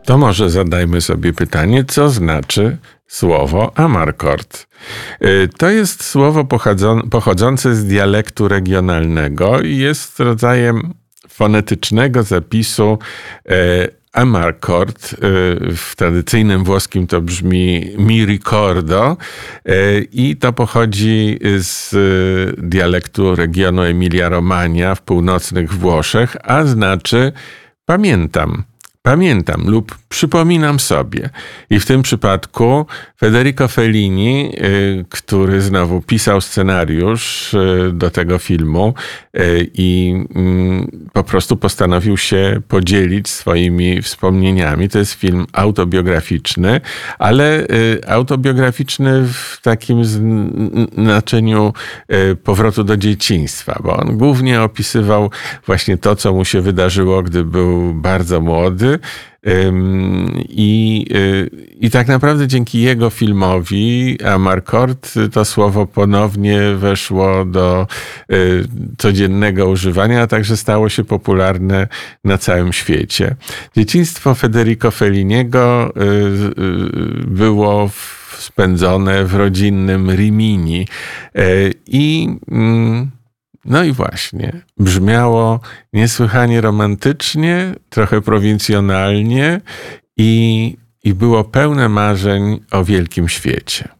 To może zadajmy sobie pytanie, co znaczy słowo Amarcord. To jest słowo pochodzące z dialektu regionalnego i jest rodzajem fonetycznego zapisu Amarcord. W tradycyjnym włoskim to brzmi mi ricordo i to pochodzi z dialektu regionu Emilia-Romagna w północnych Włoszech, a znaczy pamiętam. Pamiętam lub przypominam sobie. I w tym przypadku Federico Fellini, który znowu pisał scenariusz do tego filmu i po prostu postanowił się podzielić swoimi wspomnieniami. To jest film autobiograficzny, ale autobiograficzny w takim znaczeniu powrotu do dzieciństwa, bo on głównie opisywał właśnie to, co mu się wydarzyło, gdy był bardzo młody. I tak naprawdę dzięki jego filmowi Amarcord to słowo ponownie weszło do codziennego używania, a także stało się popularne na całym świecie. Dzieciństwo Federico Felliniego było spędzone w rodzinnym Rimini no i właśnie, brzmiało niesłychanie romantycznie, trochę prowincjonalnie i było pełne marzeń o wielkim świecie.